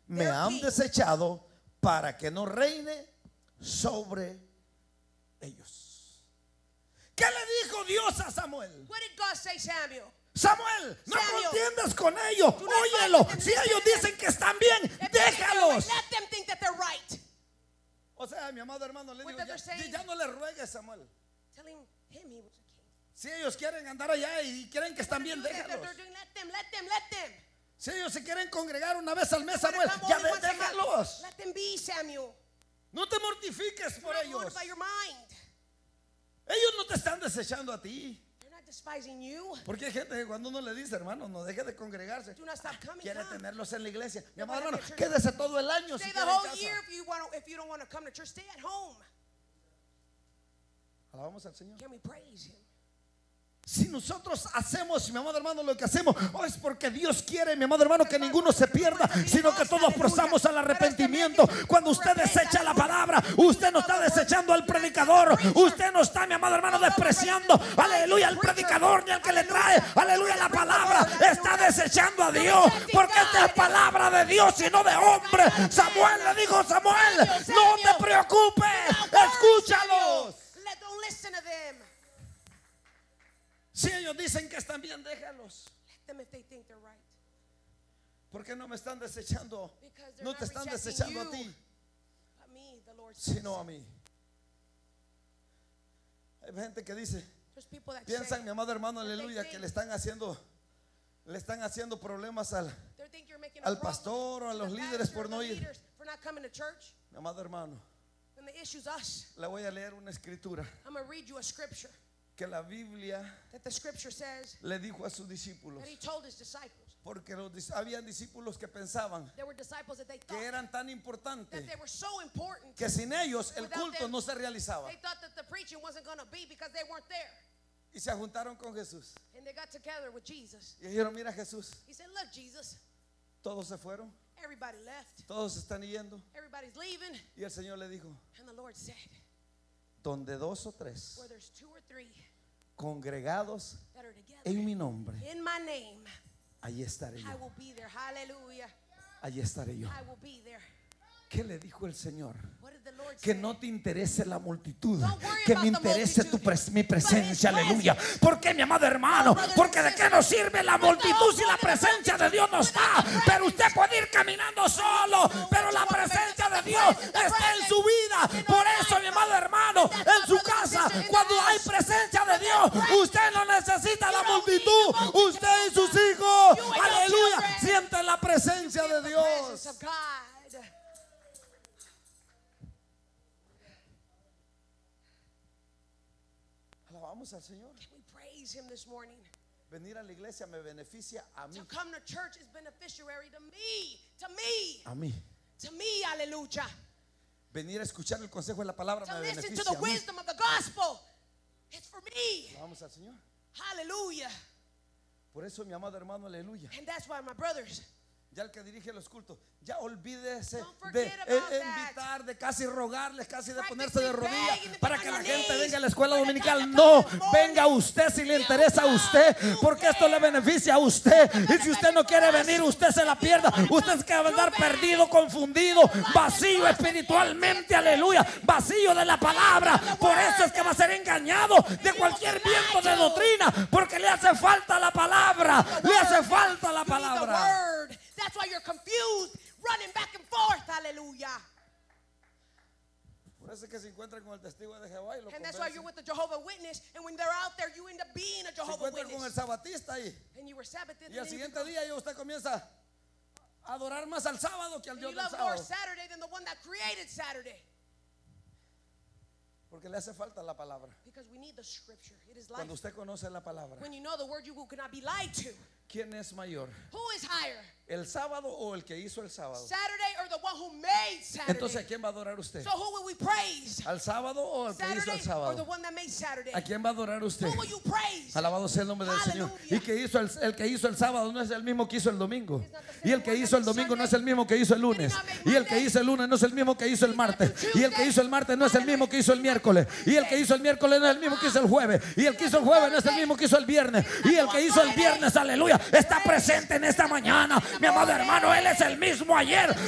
me han desechado para que no reine sobre ellos. ¿Qué le dijo Dios a Samuel? What did God say, Samuel? Samuel, no Samuel, contiendas con ellos. do not Óyelo. fight with them. Si ellos dicen que están bien, If they think they're déjalos. right, let them think that they're right. O sea, mi amado hermano, le What digo, they're saying? ya no le ruegues, Samuel. Telling him he was a king. Si ellos quieren andar allá y creen que están bien, déjalos. Let them. Si ellos se quieren congregar una vez al mes, When they Samuel, come ya only once a month, déjalos. let them be, Samuel. No te mortifiques por You're not ellos. mortified your mind. Ellos no te están desechando a ti. They're not despising you. Porque hay gente que cuando uno le dice, hermano, no deje de congregarse, Do not stop coming. quiere Come. tenerlos en la iglesia. Mi They amado wanna hermano, be at church. quédese todo el año si Stay the quiere en whole casa. year if you don't want to come to church. Stay at home. Alabamos al Señor. Can we praise him? Si nosotros hacemos, mi amado hermano, lo que hacemos, es porque Dios quiere, mi amado hermano, que ninguno se pierda, sino que todos procedamos al arrepentimiento. Cuando usted desecha la palabra, usted no está desechando al predicador, usted no está, mi amado hermano, despreciando, aleluya, al predicador ni al que le trae, aleluya, la palabra. Está desechando a Dios, porque esta es palabra de Dios y no de hombre. Samuel le dijo, Samuel, no te preocupes, escúchalos. Don't listen to them. Si ellos dicen que están bien, déjalos. Let them if they think they're right. ¿Por qué no me están desechando? Because they're No not te están rejecting desechando a you, ti, but me, the Lord says. sino a mí. Hay gente que dice, There's people that piensan, say, mi amado hermano, they aleluya, think- que le están haciendo problemas al they think you're making a al problem pastor o a to los the líderes pastor por or no the ir. leaders for not coming to church. Mi amado hermano, And the issue's us. le voy a leer una escritura I'm going to read you a scripture que la Biblia that the scripture says le dijo a sus discípulos. that he told his disciples. Porque habían discípulos que pensaban There were disciples that they que thought eran tan that importantes they were so important. que sin ellos el Without culto them, no se realizaba. They thought that the preaching wasn't going to be because they weren't there. Y se juntaron con Jesús. And they got together with Jesus. Y dijeron, mira Jesús, He said, look, Jesus, todos se fueron, everybody left. todos están yendo. Everybody's leaving. Y el Señor le dijo, And the Lord said, donde dos o tres where there's two or three congregados that are together en mi nombre, in my name, allí estaré yo. I will be there. Hallelujah. Allí estaré yo. I will be there. ¿Qué le dijo el Señor? What did the Lord Que say? no te interese la multitud, Don't worry que about me the interese multitude, mi presencia, but His aleluya. ¿Por qué, mi amado hermano? Porque de qué nos sirve la multitud si la presencia de Dios no está. Pero usted puede ir caminando solo, pero la presencia de Dios está en su vida. Por eso, mi amado hermano, en su casa, cuando hay presencia de Dios, usted no necesita la multitud. Usted y sus hijos, aleluya, sienten la presencia de Presence Dios. of God. Alabamos al Señor. Can we praise him this morning? Venir a la iglesia me beneficia a mí. To come to church is beneficiary to me. To me. A mí. To me, hallelujah. Venir a escuchar el consejo de la palabra To me listen to beneficia the a mí. wisdom of the gospel. It's for me. Vamos al Señor. Hallelujah. Por eso, mi amado hermano, aleluya. And that's why my brothers, Ya el que dirige los cultos, ya olvídese Don't de forget about invitar, de casi rogarles, casi de Practically ponerse de rodillas begging to para get que on la your gente knees venga a la escuela for the dominical. time to No, come in the venga morning. usted si le interesa a usted, porque esto le beneficia a usted. Y si usted no quiere venir, usted se la pierda. Usted que va a andar perdido, confundido, vacío espiritualmente, aleluya, vacío de la palabra. Por eso es que va a ser engañado de cualquier viento de doctrina, porque le hace falta la palabra, le hace falta la you need the palabra. word. That's why you're confused, running back and forth. Hallelujah. Por eso es que se encuentran con el testigo de Jehová y lo And that's why you're convencen. with the Jehovah Witness. And when they're out there, you end up being a Se Jehovah encuentran con el Witness. sabatista ahí. And you were Sabbath. Y al siguiente día ya usted comienza a adorar más al sábado que al And Dios you del love more sábado. Saturday than the one that created Saturday. Porque le hace falta la palabra. Because we need the scripture. It is life. Cuando usted conoce la palabra, When you know the word, you cannot be lied to. ¿quién es mayor? Who is higher? ¿El sábado o el que hizo el sábado? Saturday or the one who made Saturday? Entonces, ¿a quién va a adorar usted? So who will we praise? ¿Al sábado o al que hizo Saturday el or the sábado? one that made Saturday? ¿A quién va a adorar usted? Who will you praise? Alabado sea el nombre del Señor. Aleluya. Y que hizo el que hizo el sábado no es el mismo que hizo el domingo. Y el que hizo el domingo no es el mismo que hizo el lunes. Y el que hizo el lunes no es el mismo que hizo el martes. Y el que hizo el martes no es el mismo que hizo el miércoles. Y el que hizo el miércoles no es el mismo que hizo el jueves. Y el que hizo el jueves no es el mismo que hizo el viernes. Y el que hizo el viernes, aleluya, está presente en esta mañana. Mi amado hermano, Él es el mismo ayer,